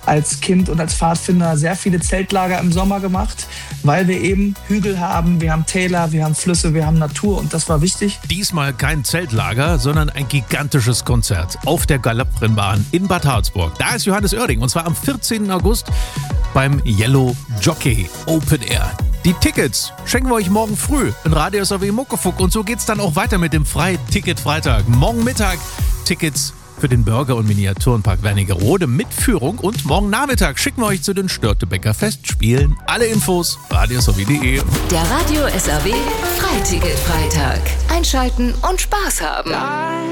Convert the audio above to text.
als Kind und als Pfadfinder sehr viele Zeltlager im Sommer gemacht, weil wir eben Hügel haben, wir haben Täler, wir haben Flüsse, wir haben Natur und das war wichtig. Diesmal kein Zeltlager, sondern ein gigantisches Konzert auf der Galopprennbahn in Bad Harzburg. Da ist Johannes Oerding und zwar am 14. August beim Yellow Jockey Open Air. Die Tickets schenken wir euch morgen früh in Radio SAW Muckefuck und so geht's dann auch weiter mit dem Freiticket-Freitag. Morgen Mittag Tickets für den Burger- und Miniaturenpark Wernigerode mit Führung und morgen Nachmittag schicken wir euch zu den Störtebeker Festspielen. Alle Infos radiosaw.de. Der Radio SAW Freiticket-Freitag. Einschalten und Spaß haben.